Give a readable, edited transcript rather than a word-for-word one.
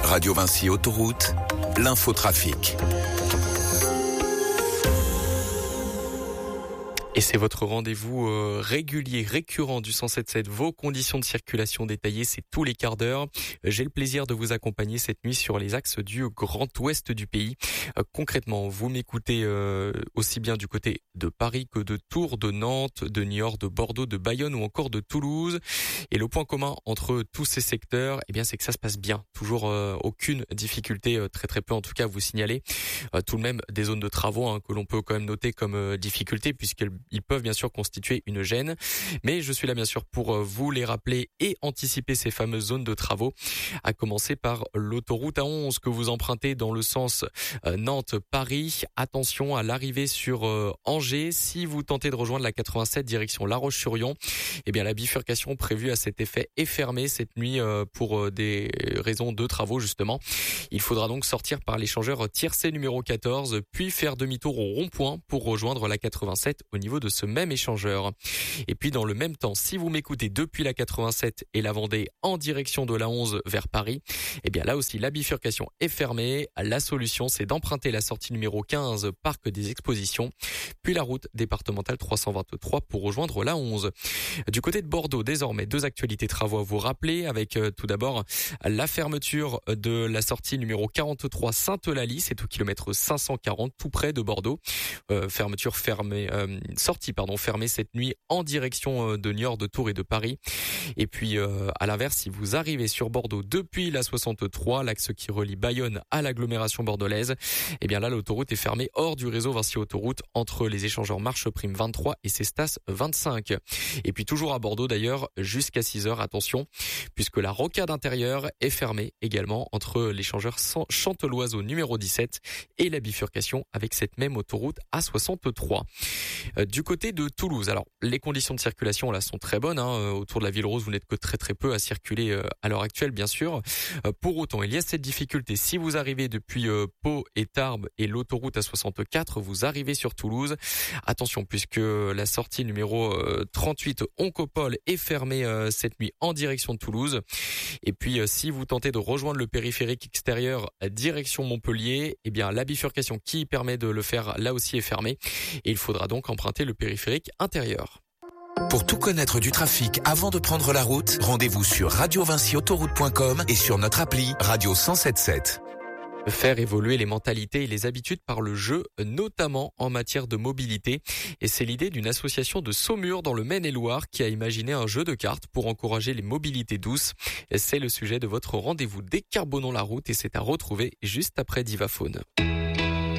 Radio Vinci Autoroute, l'infotrafic. Et c'est votre rendez-vous régulier, récurrent du 107.7. Vos conditions de circulation détaillées, c'est tous les quarts d'heure. J'ai le plaisir de vous accompagner cette nuit sur les axes du Grand Ouest du pays. Concrètement, vous m'écoutez aussi bien du côté de Paris que de Tours, de Nantes, de Niort, de Bordeaux, de Bayonne ou encore de Toulouse. Et le point commun entre tous ces secteurs, eh bien, c'est que ça se passe bien. Toujours aucune difficulté, très peu en tout cas, à vous signaler. Tout de même des zones de travaux que l'on peut quand même noter comme difficulté puisqu'elles ils peuvent bien sûr constituer une gêne, mais je suis là bien sûr pour vous les rappeler et anticiper ces fameuses zones de travaux, à commencer par l'autoroute A11 que vous empruntez dans le sens Nantes-Paris. Attention à l'arrivée sur Angers. Si vous tentez de rejoindre la 87 direction La Roche-sur-Yon, eh bien la bifurcation prévue à cet effet est fermée cette nuit pour des raisons de travaux justement. Il faudra donc sortir par l'échangeur tiercé numéro 14, puis faire demi-tour au rond-point pour rejoindre la 87 au niveau de ce même échangeur. Et puis dans le même temps, si vous m'écoutez depuis la 87 et la Vendée en direction de la 11 vers Paris, eh bien là aussi la bifurcation est fermée. La solution, c'est d'emprunter la sortie numéro 15 Parc des Expositions, puis la route départementale 323 pour rejoindre la 11. Du côté de Bordeaux, désormais, deux actualités travaux à vous rappeler, avec tout d'abord la fermeture de la sortie numéro 43 Sainte-Eulalie, c'est au kilomètre 540 tout près de Bordeaux. Sortie fermée cette nuit en direction de Niort, de Tours et de Paris. Et puis à l'inverse, si vous arrivez sur Bordeaux depuis la 63, l'axe qui relie Bayonne à l'agglomération bordelaise, eh bien là l'autoroute est fermée hors du réseau Vinci Autoroute entre les échangeurs Marche Prime 23 et Cestas 25. Et puis toujours à Bordeaux d'ailleurs jusqu'à 6h, attention, puisque la rocade intérieure est fermée également entre l'échangeur Chanteloiseau numéro 17 et la bifurcation avec cette même autoroute A63. Du côté de Toulouse, alors les conditions de circulation là sont très bonnes autour de la ville rose, vous n'êtes que très peu à circuler à l'heure actuelle bien sûr. Pour autant, il y a cette difficulté si vous arrivez depuis Pau et Tarbes et l'autoroute A64, vous arrivez sur Toulouse. Attention puisque la sortie numéro 38 Oncopole est fermée cette nuit en direction de Toulouse. Et puis si vous tentez de rejoindre le périphérique extérieur direction Montpellier, eh bien la bifurcation qui permet de le faire là aussi est fermée et il faudra donc emprunter le périphérique intérieur. Pour tout connaître du trafic avant de prendre la route, rendez-vous sur radiovinciautoroute.com et sur notre appli Radio 107.7. Faire évoluer les mentalités et les habitudes par le jeu, notamment en matière de mobilité. Et c'est l'idée d'une association de Saumur dans le Maine-et-Loire qui a imaginé un jeu de cartes pour encourager les mobilités douces. C'est le sujet de votre rendez-vous Décarbonons la route et c'est à retrouver juste après Divaphone.